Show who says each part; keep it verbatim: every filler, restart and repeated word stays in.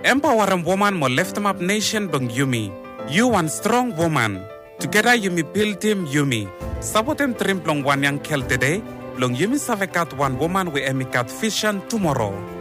Speaker 1: Empowering woman mo lift them up nation bang Yumi. You one strong woman. Together Yumi build team Yumi. Sabotem trim plong one yang kel today. Long Yumi savekat one woman we emikat vision tomorrow.